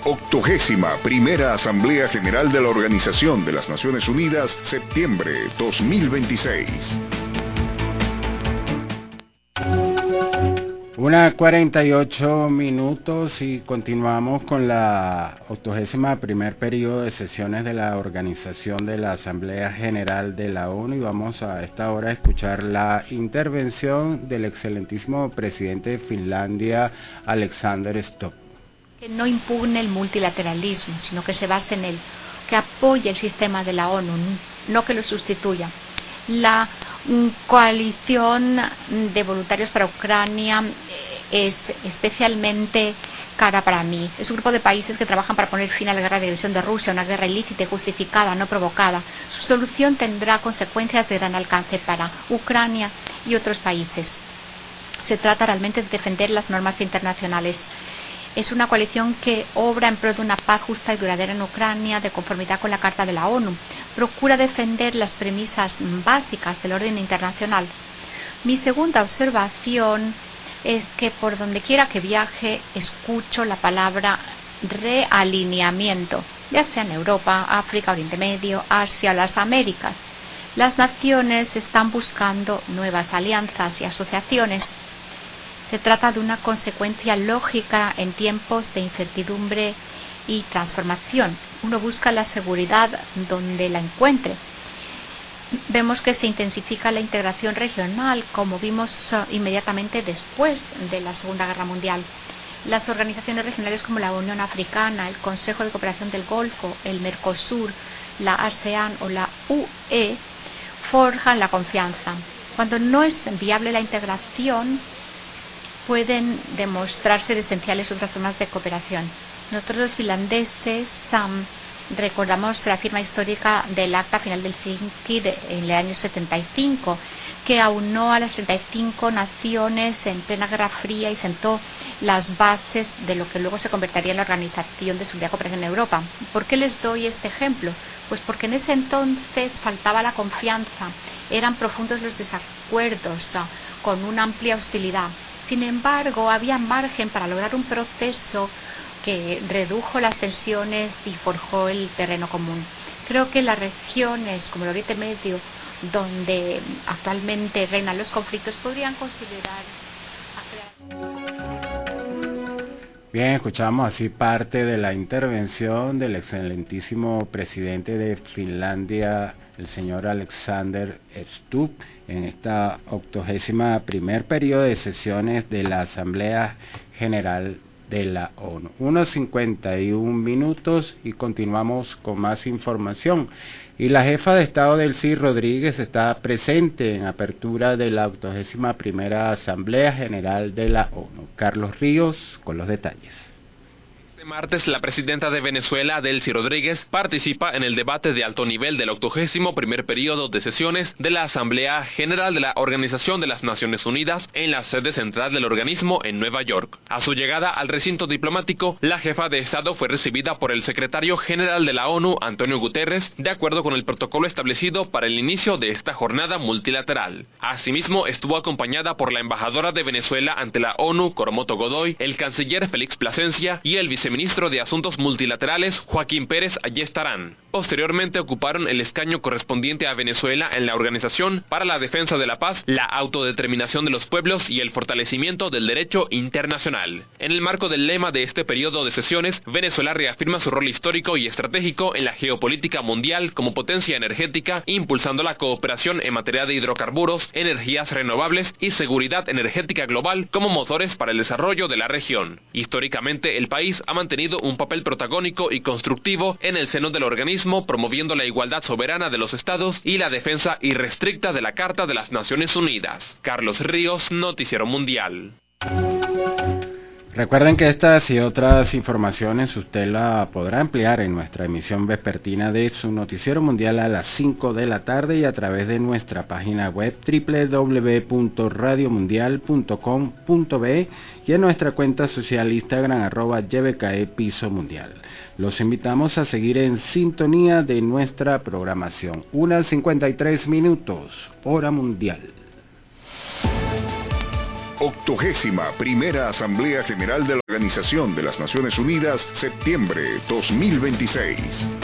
81ª Asamblea General de la Organización de las Naciones Unidas, septiembre 2026. 1:48 y continuamos con la 81º periodo de sesiones de la Organización de la Asamblea General de la ONU, y vamos a esta hora a escuchar la intervención del excelentísimo presidente de Finlandia, Alexander Stubb. Que no impugne el multilateralismo, sino que se base en él, que apoye el sistema de la ONU, no que lo sustituya. La coalición de voluntarios para Ucrania es especialmente cara para mí. Es un grupo de países que trabajan para poner fin a la guerra de agresión de Rusia, una guerra ilícita y justificada, no provocada. Su solución tendrá consecuencias de gran alcance para Ucrania y otros países. Se trata realmente de defender las normas internacionales. Es una coalición que obra en pro de una paz justa y duradera en Ucrania, de conformidad con la Carta de la ONU. Procura defender las premisas básicas del orden internacional. Mi segunda observación es que por donde quiera que viaje, escucho la palabra realineamiento, ya sea en Europa, África, Oriente Medio, Asia, las Américas. Las naciones están buscando nuevas alianzas y asociaciones. Se trata de una consecuencia lógica en tiempos de incertidumbre y transformación. Uno busca la seguridad donde la encuentre. Vemos que se intensifica la integración regional, como vimos inmediatamente después de la Segunda Guerra Mundial. Las organizaciones regionales como la Unión Africana, el Consejo de Cooperación del Golfo, el Mercosur, la ASEAN o la UE forjan la confianza. Cuando no es viable la integración, pueden demostrarse esenciales otras formas de cooperación. Nosotros los finlandeses recordamos la firma histórica del Acta Final del Helsinki en el año 75, que aunó a las 35 naciones en plena Guerra Fría y sentó las bases de lo que luego se convertiría en la Organización de Seguridad y Cooperación en Europa. ¿Por qué les doy este ejemplo? Pues porque en ese entonces faltaba la confianza, eran profundos los desacuerdos, con una amplia hostilidad. Sin embargo, había margen para lograr un proceso que redujo las tensiones y forjó el terreno común. Creo que las regiones como el Oriente Medio, donde actualmente reinan los conflictos, podrían considerar. Bien, escuchamos así parte de la intervención del excelentísimo presidente de Finlandia, el señor Alexander Stubb, en esta 81º periodo de sesiones de la Asamblea General de la ONU. 1:51 y continuamos con más información. Y la jefa de Estado Delcy Rodríguez está presente en apertura de la 81ª Asamblea General de la ONU. Carlos Ríos con los detalles. Este martes, la presidenta de Venezuela, Delcy Rodríguez, participa en el debate de alto nivel del 81º periodo de sesiones de la Asamblea General de la Organización de las Naciones Unidas en la sede central del organismo en Nueva York. A su llegada al recinto diplomático, la jefa de Estado fue recibida por el secretario general de la ONU, Antonio Guterres, de acuerdo con el protocolo establecido para el inicio de esta jornada multilateral. Asimismo, estuvo acompañada por la embajadora de Venezuela ante la ONU, Coromoto Godoy, el canciller Félix Plasencia y el viceministro de Asuntos Multilaterales, Joaquín Pérez Ayestarán. Posteriormente ocuparon el escaño correspondiente a Venezuela en la Organización para la Defensa de la Paz, la Autodeterminación de los Pueblos y el Fortalecimiento del Derecho Internacional. En el marco del lema de este periodo de sesiones, Venezuela reafirma su rol histórico y estratégico en la geopolítica mundial como potencia energética, impulsando la cooperación en materia de hidrocarburos, energías renovables y seguridad energética global como motores para el desarrollo de la región. Históricamente, el país ha mantenido un papel protagónico y constructivo en el seno del organismo, promoviendo la igualdad soberana de los estados y la defensa irrestricta de la Carta de las Naciones Unidas. Carlos Ríos, Noticiero Mundial. Recuerden que estas y otras informaciones usted la podrá ampliar en nuestra emisión vespertina de su Noticiero Mundial a las 5 de la tarde y a través de nuestra página web www.radiomundial.com.be y en nuestra cuenta social Instagram @YBKE_Mundial. Los invitamos a seguir en sintonía de nuestra programación. 1:53, hora mundial. 81ª Asamblea General de la Organización de las Naciones Unidas, septiembre 2026.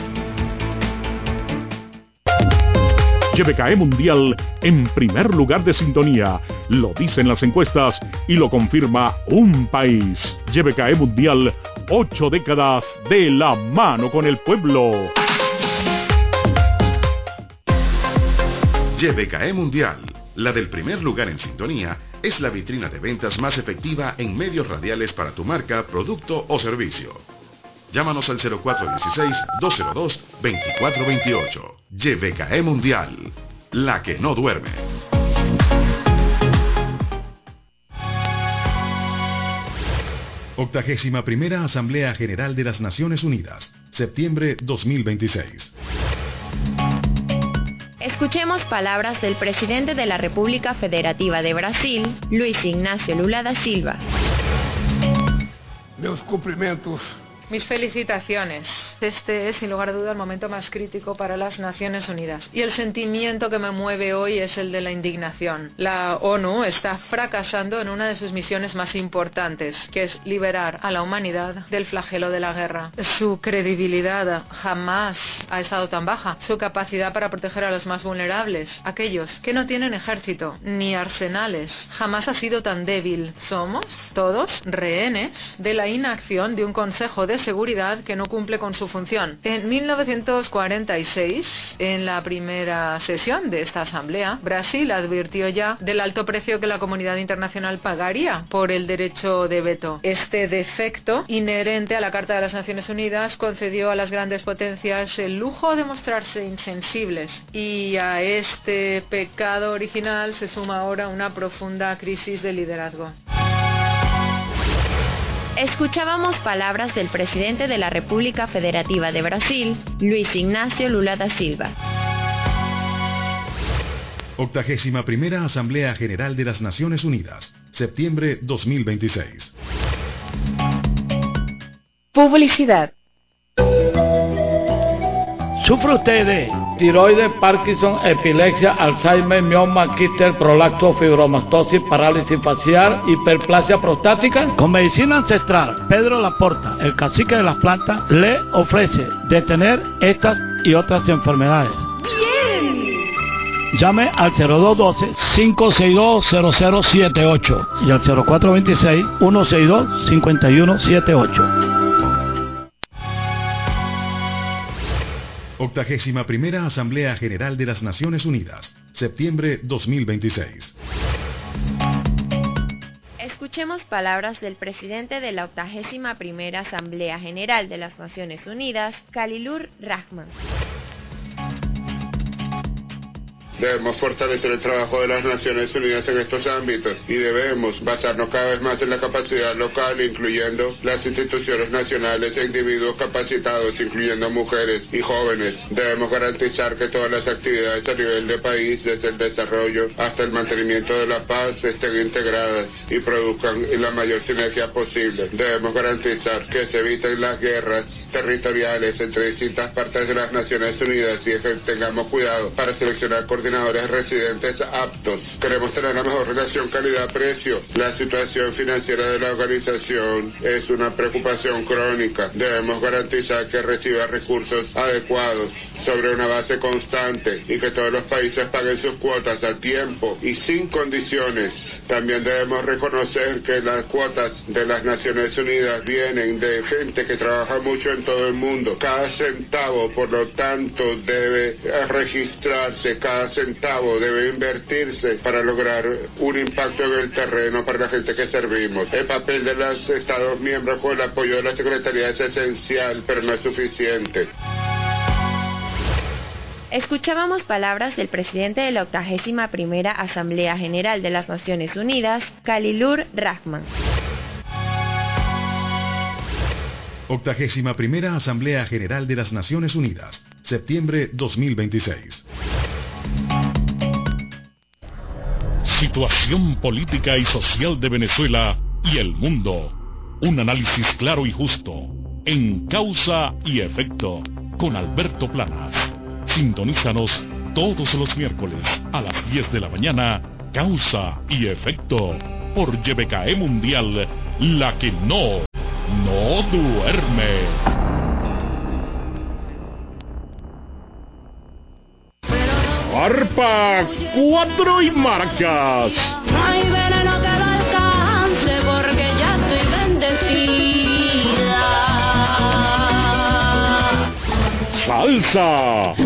YBKE Mundial en primer lugar de sintonía. Lo dicen las encuestas y lo confirma un país. YBKE Mundial, 8 décadas de la mano con el pueblo. YBKE Mundial, la del primer lugar en sintonía, es la vitrina de ventas más efectiva en medios radiales para tu marca, producto o servicio. Llámanos al 0416-202-2428. YBKE Mundial, la que no duerme. Octagésima Primera Asamblea General de las Naciones Unidas, septiembre 2026. Escuchemos palabras del presidente de la República Federativa de Brasil, Luiz Inácio Lula da Silva. Meus cumprimentos. Mis felicitaciones. Este es, sin lugar a duda, el momento más crítico para las Naciones Unidas. Y el sentimiento que me mueve hoy es el de la indignación. La ONU está fracasando en una de sus misiones más importantes, que es liberar a la humanidad del flagelo de la guerra. Su credibilidad jamás ha estado tan baja. Su capacidad para proteger a los más vulnerables, aquellos que no tienen ejército ni arsenales, jamás ha sido tan débil. Somos todos rehenes de la inacción de un Consejo de Seguridad que no cumple con su función. En 1946, en la primera sesión de esta asamblea, Brasil advirtió ya del alto precio que la comunidad internacional pagaría por el derecho de veto. Este defecto, inherente a la Carta de las Naciones Unidas, concedió a las grandes potencias el lujo de mostrarse insensibles, y a este pecado original se suma ahora una profunda crisis de liderazgo. Escuchábamos palabras del presidente de la República Federativa de Brasil, Luiz Inácio Lula da Silva. Octagésima Primera Asamblea General de las Naciones Unidas, septiembre 2026. Publicidad. ¿Sufre usted de tiroides, Parkinson, epilepsia, Alzheimer, mioma, quiste, prolapso, fibromastosis, parálisis facial, hiperplasia prostática? Con medicina ancestral, Pedro Laporta, el cacique de las plantas, le ofrece detener estas y otras enfermedades. ¡Bien! Llame al 0212-562-0078 y al 0426-162-5178. Octagésima Primera Asamblea General de las Naciones Unidas, septiembre 2026. Escuchemos palabras del presidente de la 81ª Asamblea General de las Naciones Unidas, Khalilur Rahman. Debemos fortalecer el trabajo de las Naciones Unidas en estos ámbitos y debemos basarnos cada vez más en la capacidad local, incluyendo las instituciones nacionales e individuos capacitados, incluyendo mujeres y jóvenes. Debemos garantizar que todas las actividades a nivel de país, desde el desarrollo hasta el mantenimiento de la paz, estén integradas y produzcan la mayor sinergia posible. Debemos garantizar que se eviten las guerras territoriales entre distintas partes de las Naciones Unidas y que tengamos cuidado para seleccionar coordinadores residentes aptos. Queremos tener la mejor relación calidad-precio. La situación financiera de la organización es una preocupación crónica. Debemos garantizar que reciba recursos adecuados sobre una base constante y que todos los países paguen sus cuotas a tiempo y sin condiciones. También debemos reconocer que las cuotas de las Naciones Unidas vienen de gente que trabaja mucho en todo el mundo. Cada centavo, por lo tanto, debe registrarse, cada centavo debe invertirse para lograr un impacto en el terreno para la gente que servimos. El papel de los Estados miembros con el apoyo de la Secretaría es esencial, pero no es suficiente. Escuchábamos palabras del presidente de la 81ª Asamblea General de las Naciones Unidas, Khalilur Rahman. Octagésima Primera Asamblea General de las Naciones Unidas, septiembre 2026. Situación política y social de Venezuela y el mundo. Un análisis claro y justo, en Causa y Efecto, con Alberto Planas. Sintonízanos todos los miércoles a las 10 de la mañana, Causa y Efecto, por YBKE Mundial, la que no duerme. Arpa 4 y marcas. No hay veneno que lo alcance porque ya estoy bendecida. Salsa